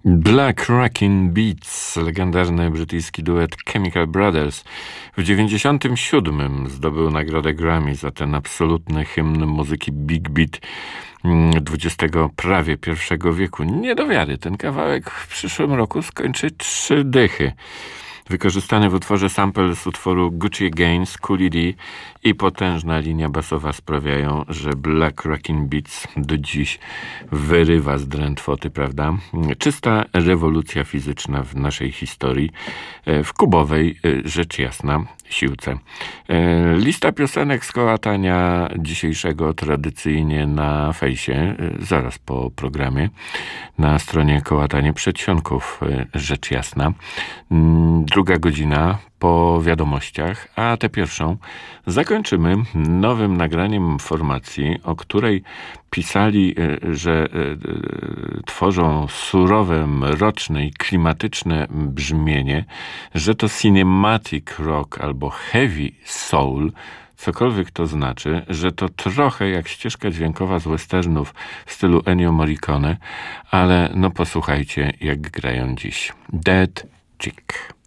Black Rockin' Beats, legendarny brytyjski duet Chemical Brothers. W 1997 zdobył nagrodę Grammy za ten absolutny hymn muzyki Big Beat prawie XXI wieku. Nie do wiary, ten kawałek w przyszłym roku skończy 3 dychy. Wykorzystany w utworze sample z utworu Gucci Again z Cooley D i potężna linia basowa sprawiają, że Black Rockin' Beats do dziś wyrywa z drętwoty, prawda? Czysta rewolucja fizyczna w naszej historii, w kubowej, rzecz jasna, siłce. Lista piosenek z kołatania dzisiejszego tradycyjnie na fejsie, zaraz po programie, na stronie Kołatanie Przedsionków, rzecz jasna. Druga godzina po wiadomościach, a tę pierwszą zakończymy nowym nagraniem formacji, o której pisali, że tworzą surowe, mroczne i klimatyczne brzmienie, że to cinematic rock albo heavy soul, cokolwiek to znaczy, że to trochę jak ścieżka dźwiękowa z westernów w stylu Ennio Morricone, ale no posłuchajcie, jak grają dziś. Dead Chick.